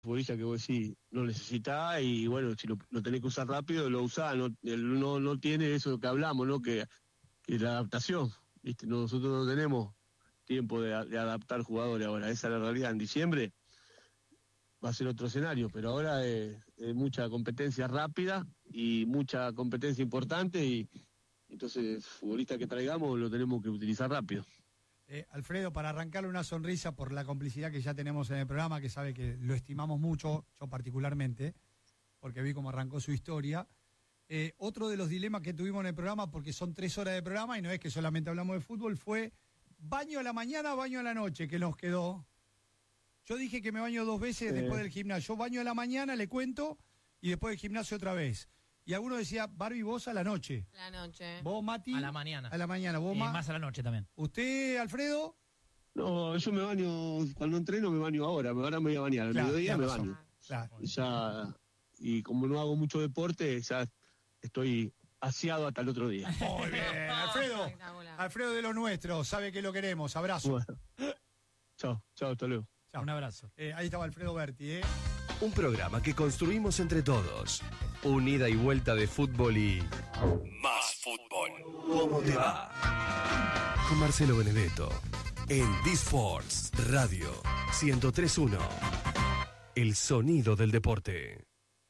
futbolista que vos decís no necesitás y bueno, si lo tenés que usar rápido, lo usás, no tiene eso que hablamos, ¿no? Que la adaptación, ¿viste? Nosotros no tenemos tiempo de adaptar jugadores ahora, esa es la realidad. En diciembre va a ser otro escenario, pero ahora es mucha competencia rápida y mucha competencia importante y entonces futbolista que traigamos lo tenemos que utilizar rápido. Alfredo, para arrancarle una sonrisa por la complicidad que ya tenemos en el programa, que sabe que lo estimamos mucho, yo particularmente, porque vi cómo arrancó su historia. Otro de los dilemas que tuvimos en el programa, porque son 3 horas de programa y no es que solamente hablamos de fútbol, fue baño a la mañana, baño a la noche, que nos quedó. Yo dije que me baño 2 veces después del gimnasio. Yo baño a la mañana, le cuento, y después del gimnasio otra vez. Y alguno decía, Barbie, vos a la noche. La noche. Vos, Mati. A la mañana. A la mañana. Vos, más a la noche también. ¿Usted, Alfredo? No, yo me baño, cuando entreno me baño ahora me voy a bañar, al mediodía me baño. Claro. Ya, y como no hago mucho deporte, ya estoy aseado hasta el otro día. Muy bien, Alfredo. Alfredo de los nuestros, sabe que lo queremos. Abrazo. Bueno. Chao, hasta luego. Chao. Un abrazo. Ahí estaba Alfredo Berti, ¿eh? Un programa que construimos entre todos. Un ida y vuelta de fútbol y... más fútbol. ¿Cómo te va? Con Marcelo Benedetto. En D-Sports Radio 103.1. El sonido del deporte.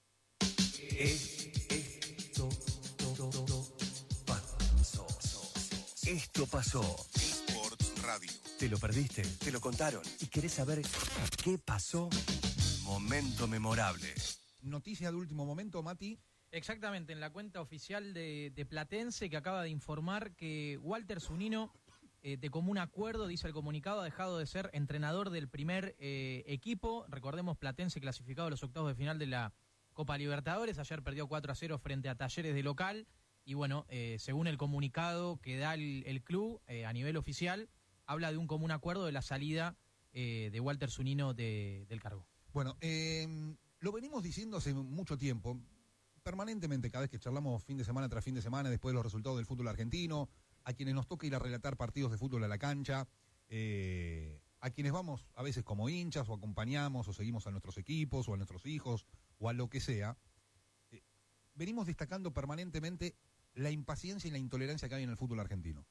Esto pasó. D-Sports Radio. ¿Te lo perdiste? ¿Te lo contaron? ¿Y querés saber qué pasó? Momento memorable. Noticia de último momento, Mati. Exactamente, en la cuenta oficial de Platense, que acaba de informar que Walter Zunino, de común acuerdo, dice el comunicado, ha dejado de ser entrenador del primer equipo. Recordemos, Platense clasificado a los octavos de final de la Copa Libertadores. Ayer perdió 4-0 frente a Talleres de local. Y bueno, según el comunicado que da el club a nivel oficial, habla de un común acuerdo de la salida de Walter Zunino del cargo. Bueno, lo venimos diciendo hace mucho tiempo, permanentemente, cada vez que charlamos fin de semana tras fin de semana, después de los resultados del fútbol argentino, a quienes nos toca ir a relatar partidos de fútbol a la cancha, a quienes vamos a veces como hinchas o acompañamos o seguimos a nuestros equipos o a nuestros hijos o a lo que sea, venimos destacando permanentemente la impaciencia y la intolerancia que hay en el fútbol argentino.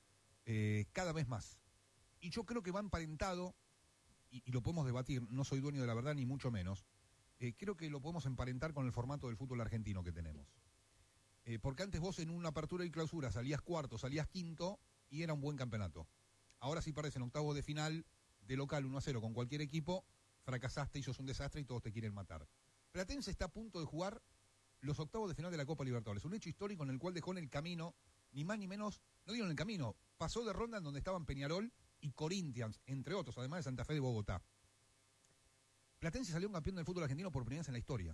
Cada vez más. Y yo creo que va emparentado, y lo podemos debatir, no soy dueño de la verdad ni mucho menos, creo que lo podemos emparentar con el formato del fútbol argentino que tenemos. Porque antes vos en una apertura y clausura salías cuarto, salías quinto y era un buen campeonato. Ahora si parecen octavos de final de local 1-0 con cualquier equipo, fracasaste y sos un desastre y todos te quieren matar. Platense está a punto de jugar los octavos de final de la Copa Libertadores, un hecho histórico en el cual dejó en el camino, ni más ni menos, no digo en el camino, pasó de ronda en donde estaban Peñarol y Corinthians, entre otros, además de Santa Fe de Bogotá. Platense salió un campeón del fútbol argentino por primera vez en la historia.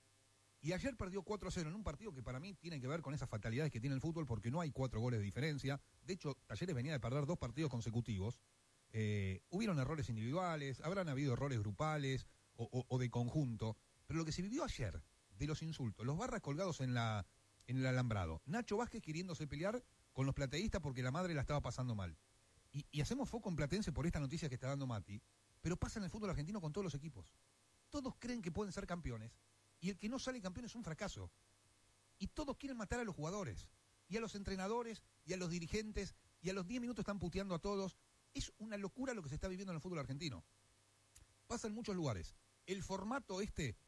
Y ayer perdió 4-0 en un partido que para mí tiene que ver con esas fatalidades que tiene el fútbol, porque no hay 4 goles de diferencia. De hecho, Talleres venía de perder 2 partidos consecutivos. Hubieron errores individuales, habrán habido errores grupales o de conjunto. Pero lo que se vivió ayer, de los insultos, los barras colgados en el alambrado, Nacho Vázquez queriéndose pelear con los plateístas porque la madre la estaba pasando mal. Y hacemos foco en Platense por esta noticia que está dando Mati, pero pasa en el fútbol argentino con todos los equipos. Todos creen que pueden ser campeones, y el que no sale campeón es un fracaso. Y todos quieren matar a los jugadores, y a los entrenadores, y a los dirigentes, y a los 10 minutos están puteando a todos. Es una locura lo que se está viviendo en el fútbol argentino. Pasa en muchos lugares. El formato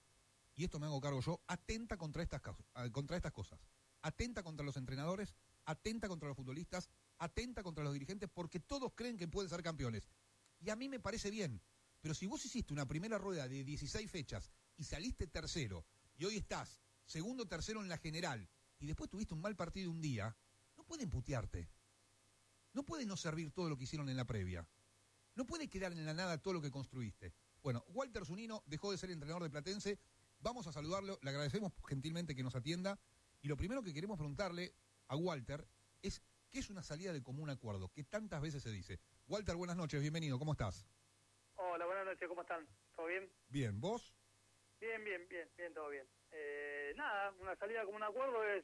y esto me hago cargo yo, atenta contra estas cosas. Atenta contra los entrenadores, atenta contra los futbolistas, atenta contra los dirigentes, porque todos creen que pueden ser campeones. Y a mí me parece bien, pero si vos hiciste una primera rueda de 16 fechas y saliste tercero, y hoy estás segundo, tercero en la general, y después tuviste un mal partido un día, no pueden putearte. No puede no servir todo lo que hicieron en la previa. No puede quedar en la nada todo lo que construiste. Bueno, Walter Zunino dejó de ser entrenador de Platense. Vamos a saludarlo, le agradecemos gentilmente que nos atienda. Y lo primero que queremos preguntarle a Walter es ¿qué es una salida de común acuerdo? Que tantas veces se dice. Walter, buenas noches, bienvenido, ¿cómo estás? Hola, buenas noches, ¿cómo están? ¿Todo bien? Bien, ¿vos? Bien, todo bien. Nada, una salida de común acuerdo es,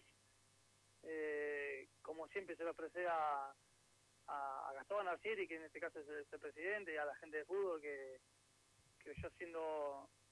como siempre se lo ofrece a Gastón Arcieri, que en este caso es el presidente, y a la gente de fútbol, que yo siendo